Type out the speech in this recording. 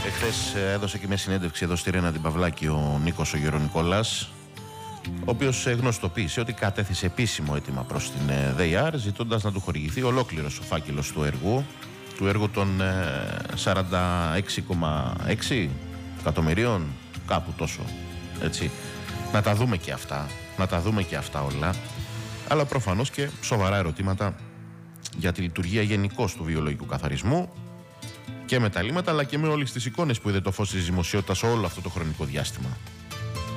Εχθές έδωσε και μια συνέντευξη εδώ στη Ρένα την Παυλάκη ο Νίκος ο Γερονικόλας, ο οποίος γνωστοποίησε ότι κατέθεσε επίσημο αίτημα προς την ΔΕΙΑΡ ζητώντας να του χορηγηθεί ολόκληρος ο φάκελος του έργου των 46,6 εκατομμυρίων, κάπου τόσο, έτσι. Να τα δούμε και αυτά όλα, αλλά προφανώς και σοβαρά ερωτήματα για τη λειτουργία γενικώς του βιολογικού καθαρισμού και με τα λίμματα, αλλά και με όλες τις εικόνες που είδε το φως της δημοσιότητας όλο αυτό το χρονικό διάστημα.